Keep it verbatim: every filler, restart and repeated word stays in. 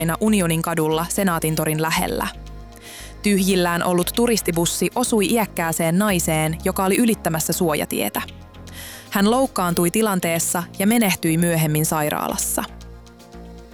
Unionin kadulla Senaatintorin lähellä. Tyhjillään ollut turistibussi osui iäkkääseen naiseen, joka oli ylittämässä suojatietä. Hän loukkaantui tilanteessa ja menehtyi myöhemmin sairaalassa.